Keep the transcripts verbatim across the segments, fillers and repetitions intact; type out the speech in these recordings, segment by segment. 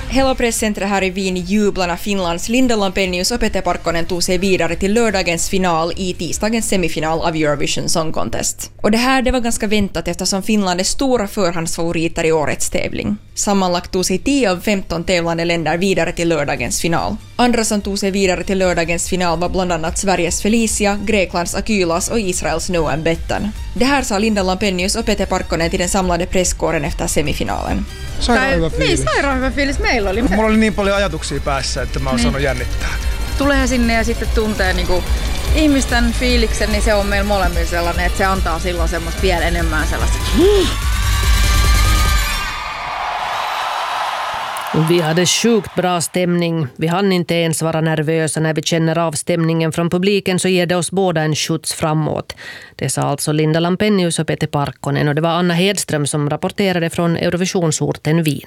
Hela presscentret här i Wien jublar när Finlands Linda Lampenius och Pete Parkkonen tog sig vidare till lördagens final i tisdagens semifinal av Eurovision Song Contest. Och det här det var ganska väntat eftersom Finland är stora förhandsfavoriter i årets tävling. Sammanlagt tog sig tio av femton tävlande länder vidare till lördagens final. Andra som tog sig vidare till lördagens final var bland annat Sveriges Felicia, Greklands Akylas och Israels Noam Bettan. Det här sa Linda Lampenius och Pete Parkkonen till den samlade presskåren efter semifinalen. Sairaan hyvä fiilis. Niin, sairaan hyvä fiilis meillä oli. Mulla oli niin paljon ajatuksia päässä, että mä oon niin. saanut jännittää. Tulee sinne ja sitten tuntee niinku ihmisten fiiliksen, niin se on meillä molemmilla sellainen, että se antaa silloin semmoista vielä enemmän sellaista. Vi hade sjukt bra stämning. Vi hann inte ens vara nervösa när vi känner av stämningen från publiken så ger det oss båda en skjuts framåt. Det sa alltså Linda Lampenius och Pete Parkkonen och det var Anna Hedström som rapporterade från Eurovisionsorten Wien.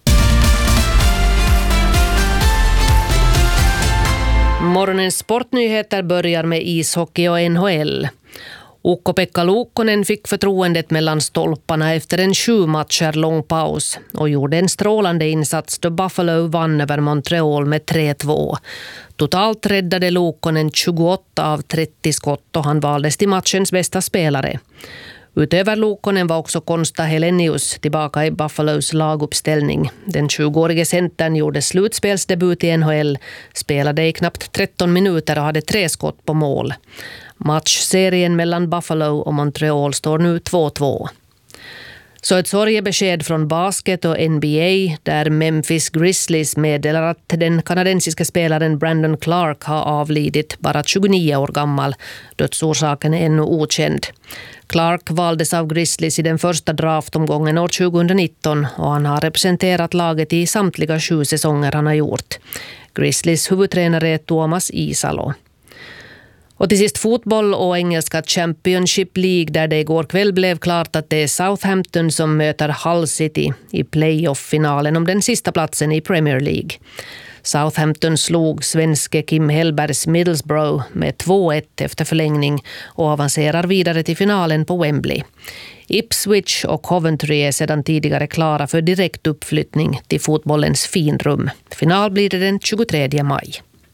Morgonens sportnyheter börjar med ishockey och N H L. Ukko-Pekka Luukkonen fick förtroendet mellan stolparna efter en sju matcher lång paus och gjorde en strålande insats då Buffalo vann över Montreal med tre två. Totalt räddade Luukkonen tjugoåtta av trettio skott och han valdes till matchens bästa spelare. Utöver Luukkonen var också Konsta Helenius tillbaka i Buffalos laguppställning. Den tjugoårige centern gjorde slutspelsdebut i N H L, spelade i knappt tretton minuter och hade tre skott på mål. Matchserien mellan Buffalo och Montreal står nu två två. Så ett sorgebesked från basket och N B A där Memphis Grizzlies meddelar att den kanadensiska spelaren Brandon Clark har avlidit, bara tjugonio år gammal. Dödsorsaken är ännu okänd. Clark valdes av Grizzlies i den första draftomgången år tjugonitton och han har representerat laget i samtliga sju säsonger han har gjort. Grizzlies huvudtränare är Tuomas Isalo. Och till sist fotboll och engelska Championship League där det igår kväll blev klart att det är Southampton som möter Hull City i playoff-finalen om den sista platsen i Premier League. Southampton slog svenske Kim Hellbergs Middlesbrough med två ett efter förlängning och avancerar vidare till finalen på Wembley. Ipswich och Coventry är sedan tidigare klara för direkt uppflyttning till fotbollens finrum. Final blir det den tjugotredje maj.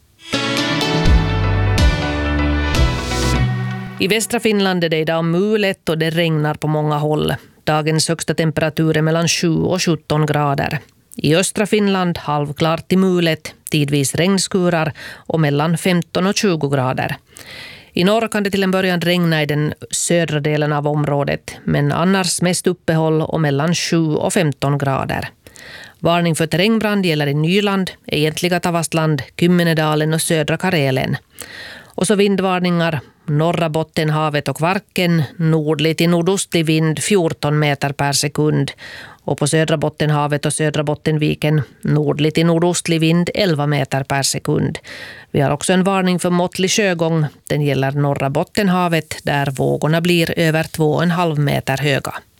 I västra Finland är det idag mulet och det regnar på många håll. Dagens högsta temperatur är mellan sju och sjutton grader. I östra Finland halvklart till mulet, tidvis regnskurar och mellan femton och tjugo grader. I norr kan det till en början regna i den södra delen av området, men annars mest uppehåll och mellan sju och femton grader. Varning för terrängbrand gäller i Nyland, egentliga Tavastland, Kymmenedalen och södra Karelen. Och så vindvarningar, norra Bottenhavet och Kvarken, nordlig till nordostlig vind fjorton meter per sekund. Och på södra Bottenhavet och södra Bottenviken, nordlig till nordostlig vind elva meter per sekund. Vi har också en varning för måttlig sjögång. Den gäller norra Bottenhavet där vågorna blir över två och en halv meter höga.